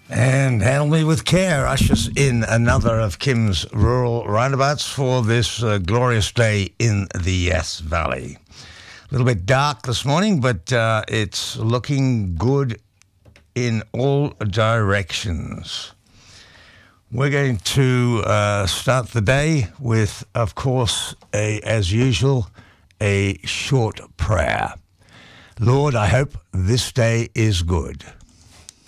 And Handle Me With Care ushers in another of Kim's rural roundabouts for this glorious day in the Yass Valley. A little bit dark this morning, but it's looking good in all directions. We're going to start the day with, of course, as usual, a short prayer. Lord, I hope this day is good.